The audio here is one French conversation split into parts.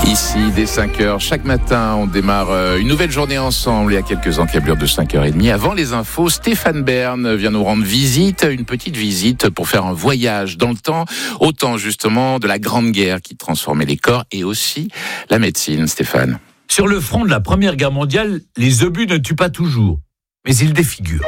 Ici, dès 5h, chaque matin, on démarre une nouvelle journée ensemble. Il y a quelques encablures de 5h30. Avant les infos, Stéphane Bern vient nous rendre visite, une petite visite pour faire un voyage dans le temps, au temps justement de la Grande Guerre qui transformait les corps et aussi la médecine. Stéphane. Sur le front de la Première Guerre mondiale, les obus ne tuent pas toujours, mais ils défigurent.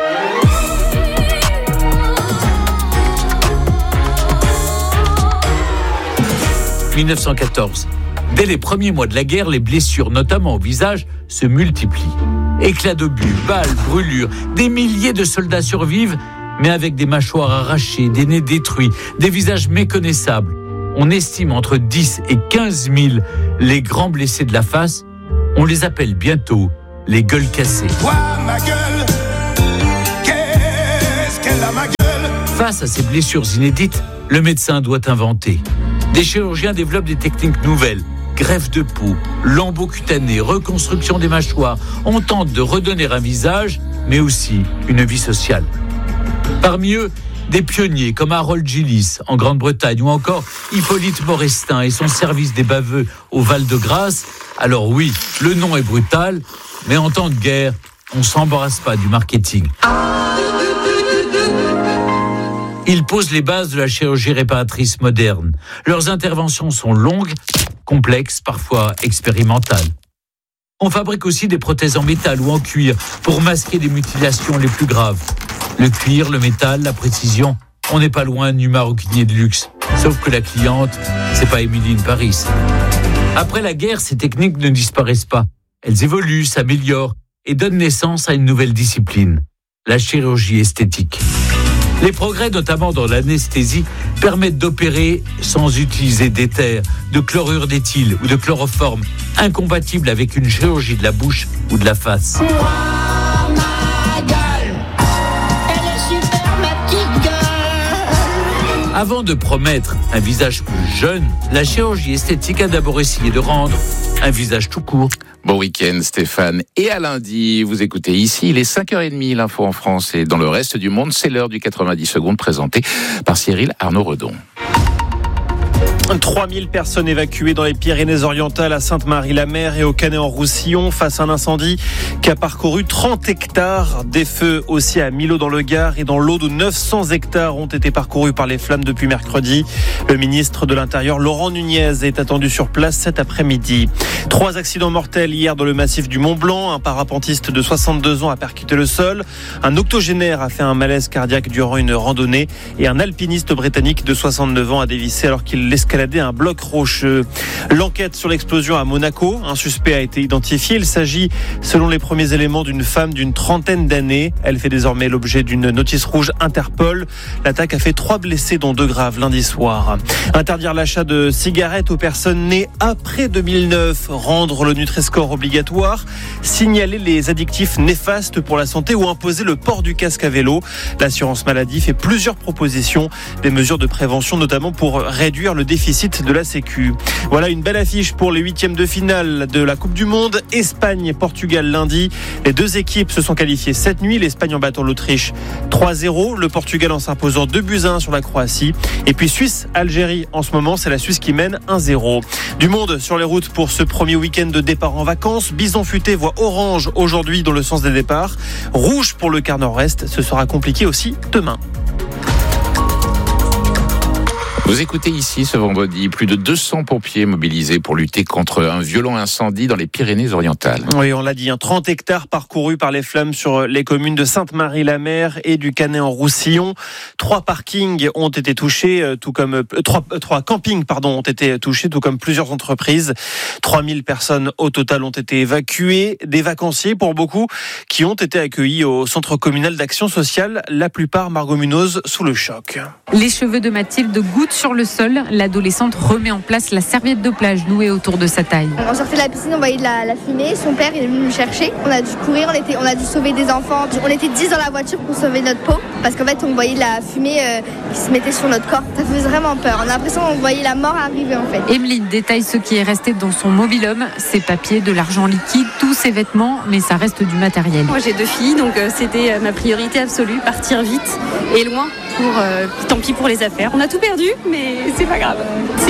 « 1914. Dès les premiers mois de la guerre, les blessures, notamment au visage, se multiplient. Éclats d'obus, balles, brûlures, des milliers de soldats survivent, mais avec des mâchoires arrachées, des nez détruits, des visages méconnaissables. On estime entre 10 et 15 000 les grands blessés de la face. On les appelle bientôt les gueules cassées. Ma gueule, qu'est-ce qu'elle a ma gueule ? Face à ces blessures inédites, le médecin doit inventer. Des chirurgiens développent des techniques nouvelles. Greffe de peau, lambeaux cutanés, reconstruction des mâchoires. On tente de redonner un visage, mais aussi une vie sociale. Parmi eux, des pionniers comme Harold Gillis en Grande-Bretagne ou encore Hippolyte Morestin et son service des baveux au Val-de-Grâce. Alors oui, le nom est brutal, mais en temps de guerre, on ne s'embarrasse pas du marketing. Ils posent les bases de la chirurgie réparatrice moderne. Leurs interventions sont longues, complexes, parfois expérimentales. On fabrique aussi des prothèses en métal ou en cuir pour masquer les mutilations les plus graves. Le cuir, le métal, la précision, on n'est pas loin du maroquinier de luxe. Sauf que la cliente, c'est pas Émilie Paris. Après la guerre, ces techniques ne disparaissent pas. Elles évoluent, s'améliorent et donnent naissance à une nouvelle discipline, la chirurgie esthétique. Les progrès, notamment dans l'anesthésie, permettent d'opérer sans utiliser d'éther, de chlorure d'éthyle ou de chloroforme, incompatible avec une chirurgie de la bouche ou de la face. Avant de promettre un visage plus jeune, la chirurgie esthétique a d'abord essayé de rendre un visage tout court. Bon week-end Stéphane, et à lundi, vous écoutez ici, il est 5h30, l'info en France et dans le reste du monde, c'est l'heure du 90 secondes présenté par Cyril Arnaud-Redon. 3000 personnes évacuées dans les Pyrénées-Orientales, à Sainte-Marie-la-Mer et au Canet-en-Roussillon face à un incendie qui a parcouru 30 hectares. Des feux aussi à Millau dans le Gard et dans l'Aude où 900 hectares ont été parcourus par les flammes depuis mercredi. Le ministre de l'Intérieur, Laurent Nunez, est attendu sur place cet après-midi. 3 accidents mortels hier dans le massif du Mont-Blanc. Un parapentiste de 62 ans a percuté le sol. Un octogénaire a fait un malaise cardiaque durant une randonnée. Et un alpiniste britannique de 69 ans a dévissé alors qu'il escaladait un bloc rocheux. L'enquête sur l'explosion à Monaco, un suspect a été identifié. Il s'agit, selon les premiers éléments, d'une femme d'une trentaine d'années. Elle fait désormais l'objet d'une notice rouge Interpol. L'attaque a fait 3 blessés, dont 2 graves lundi soir. Interdire l'achat de cigarettes aux personnes nées après 2009, rendre le Nutri-Score obligatoire, signaler les addictifs néfastes pour la santé ou imposer le port du casque à vélo. L'assurance maladie fait plusieurs propositions, des mesures de prévention notamment pour réduire le déficit de la Sécu. Voilà une belle affiche pour les 8e de finale de la Coupe du Monde. Espagne-Portugal lundi. Les 2 équipes se sont qualifiées cette nuit. L'Espagne en battant l'Autriche 3-0. Le Portugal en s'imposant 2-1 sur la Croatie. Et puis Suisse-Algérie en ce moment, c'est la Suisse qui mène 1-0. Du monde sur les routes pour ce premier week-end de départ en vacances. Bison futé voit orange aujourd'hui dans le sens des départs. Rouge pour le quart nord-est. Ce sera compliqué aussi demain. Vous écoutez ici ce vendredi, plus de 200 pompiers mobilisés pour lutter contre un violent incendie dans les Pyrénées-Orientales. Oui, on l'a dit, 30 hectares parcourus par les flammes sur les communes de Sainte-Marie-la-Mer et du Canet-en-Roussillon. 3 parkings ont été touchés, tout comme 3 campings ont été touchés, tout comme plusieurs entreprises. 3000 personnes au total ont été évacuées, des vacanciers pour beaucoup qui ont été accueillis au centre communal d'action sociale, la plupart Margot Munoz sous le choc. Les cheveux de Mathilde goûtent sur le sol. L'adolescente remet en place la serviette de plage nouée autour de sa taille. On sortait de la piscine, on voyait de la fumée. Son père est venu nous chercher. On a dû courir, on a dû sauver des enfants. On était 10 dans la voiture pour sauver notre peau parce qu'en fait on voyait de la fumée qui se mettait sur notre corps. Ça faisait vraiment peur. On a l'impression qu'on voyait la mort arriver en fait. Emeline détaille ce qui est resté dans son mobil-homme, ses papiers, de l'argent liquide, tous ses vêtements, mais ça reste du matériel. Moi j'ai 2 filles, donc c'était ma priorité absolue, partir vite et loin. Tant pis pour les affaires. On a tout perdu, mais c'est pas grave. C'est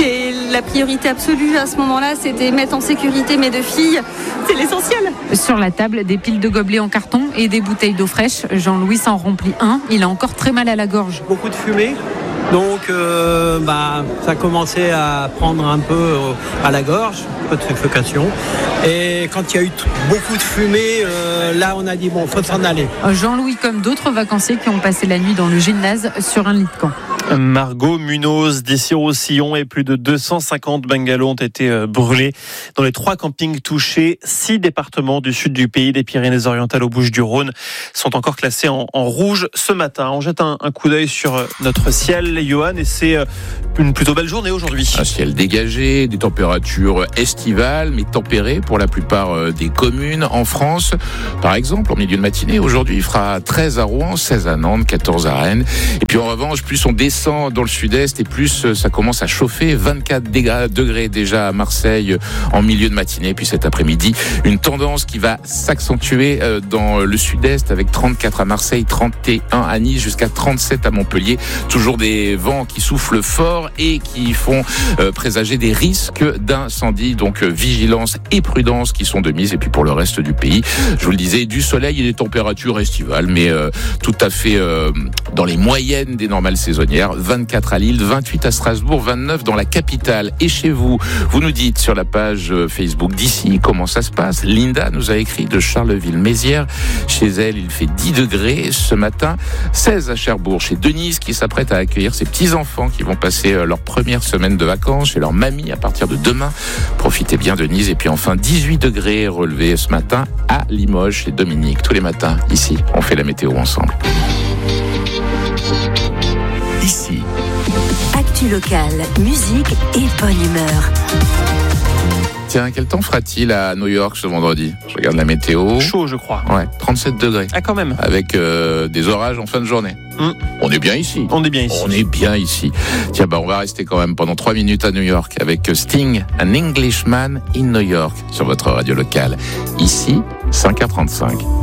la priorité absolue à ce moment-là, c'était mettre en sécurité mes 2 filles. C'est l'essentiel. Sur la table, des piles de gobelets en carton et des bouteilles d'eau fraîche. Jean-Louis s'en remplit un. Il a encore très mal à la gorge. Beaucoup de fumée. Donc ça commençait à prendre un peu à la gorge, un peu de suffocation. Et quand il y a eu beaucoup de fumée, là on a dit bon, faut s'en aller. Jean-Louis comme d'autres vacanciers qui ont passé la nuit dans le gymnase sur un lit de camp. Margot Munoz d'Issy-Roussillon et plus de 250 bungalows ont été brûlés dans les 3 campings touchés. 6 départements du sud du pays, des Pyrénées-Orientales aux Bouches-du-Rhône, sont encore classés en rouge ce matin. On jette un coup d'œil sur notre ciel, Johan, et c'est une plutôt belle journée aujourd'hui. Un ciel dégagé, des températures estivales mais tempérées pour la plupart des communes en France. Par exemple, en milieu de matinée, aujourd'hui, il fera 13 à Rouen, 16 à Nantes, 14 à Rennes. Et puis en revanche, plus on descend dans le sud-est et plus ça commence à chauffer. 24 degrés déjà à Marseille en milieu de matinée. Puis cet après-midi, une tendance qui va s'accentuer dans le sud-est avec 34 à Marseille, 31 à Nice, jusqu'à 37 à Montpellier. Toujours des vents qui soufflent fort et qui font présager des risques d'incendie. Donc vigilance et prudence qui sont de mise. Et puis pour le reste du pays, je vous le disais, du soleil et des températures estivales, mais tout à fait dans les moyennes des normales saisonnières. 24 à Lille, 28 à Strasbourg, 29 dans la capitale. Et chez vous, vous nous dites sur la page Facebook d'Ici comment ça se passe. Linda nous a écrit de Charleville-Mézières. Chez elle, il fait 10 degrés ce matin. 16 à Cherbourg, chez Denise qui s'apprête à accueillir ses petits-enfants qui vont passer leur première semaine de vacances chez leur mamie à partir de demain. Profitez bien Denise. Et puis enfin, 18 degrés relevés ce matin à Limoges chez Dominique. Tous les matins, ici, on fait la météo ensemble. Ici. Actu locale, musique et bonne humeur. Tiens, quel temps fera-t-il à New York ce vendredi ? Je regarde la météo. Chaud, je crois. Ouais, 37 degrés. Ah, quand même. Avec des orages en fin de journée. On est bien ici. On est bien ici. On est bien ici. Tiens, on va rester quand même pendant 3 minutes à New York avec Sting, An Englishman in New York, sur votre radio locale. Ici, 5h35.